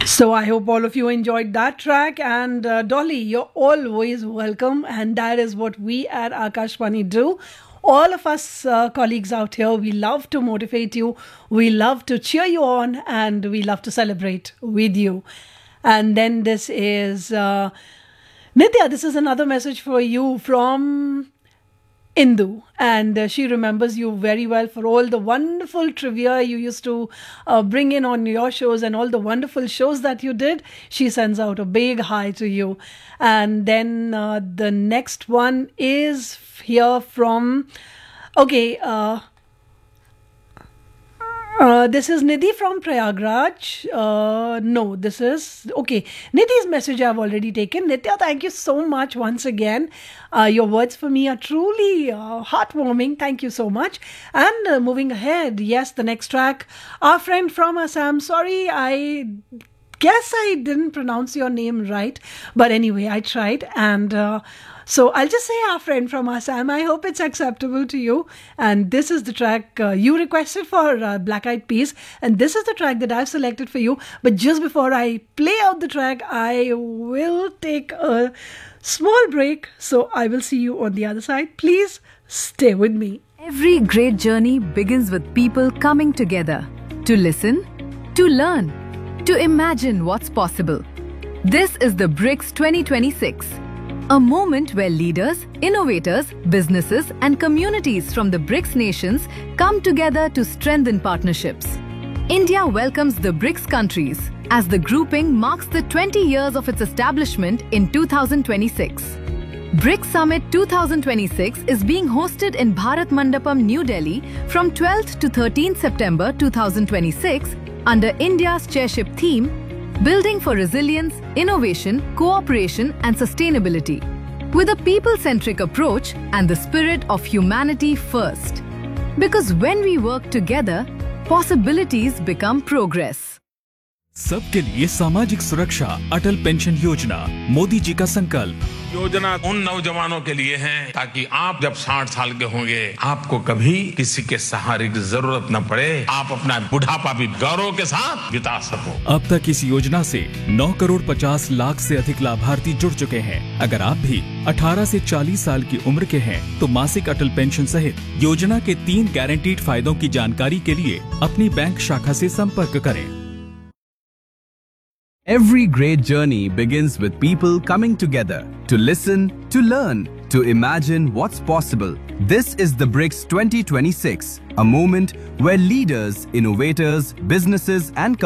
So I hope all of you enjoyed that track. And Dolly, you're always welcome. And that is what we at Akashvani do. All of us colleagues out here, we love to motivate you. We love to cheer you on. And we love to celebrate with you. And then this is Nitya. This is another message for you from Indu, and she remembers you very well for all the wonderful trivia you used to bring in on your shows and all the wonderful shows that you did. She sends out a big hi to you. And then the next one is here from, okay, this is Nidhi from Prayagraj. No, this is okay. Nidhi's message I've already taken. Nitya, thank you so much once again. Your words for me are truly heartwarming. Thank you so much. And moving ahead, yes, the next track, our friend from Assam. Sorry, I guess I didn't pronounce your name right, but anyway, I tried. And so I'll just say our friend from Assam. I hope it's acceptable to you. And this is the track you requested for Black Eyed Peas. And this is the track that I've selected for you. But just before I play out the track, I will take a small break. So I will see you on the other side. Please stay with me. Every great journey begins with people coming together to listen, to learn, to imagine what's possible. This is the BRICS 2026. A moment where leaders, innovators, businesses and communities from the BRICS nations come together to strengthen partnerships. India welcomes the BRICS countries as the grouping marks the 20 years of its establishment in 2026. BRICS Summit 2026 is being hosted in Bharat Mandapam, New Delhi from 12th to 13th September 2026 under India's chairship theme Building for Resilience, Innovation, Cooperation and Sustainability, with a people-centric approach and the spirit of humanity first. Because when we work together, possibilities become progress. सबके लिए सामाजिक सुरक्षा अटल pension योजना मोदी जी का संकल्प। योजना उन नौजवानों के लिए है ताकि आप जब 60 साल के होंगे आपको कभी किसी के सहारे की जरूरत न पड़े, आप अपना बुढ़ापा भी गौरव के साथ बिता सको। अब तक इस योजना से 9 करोड़ 50 लाख से अधिक लाभार्थी जुड़ चुके हैं। अगर आप भी 18 से 40 साल की उम्र के हैं तो मासिक अटल पेंशन सहित योजना के 3 गारंटीड फायदों की जानकारी के लिए अपनी बैंक शाखा से संपर्क करें। Every great journey begins with people coming together to listen, to learn, to imagine what's possible. This is the BRICS 2026, a moment where leaders, innovators, businesses and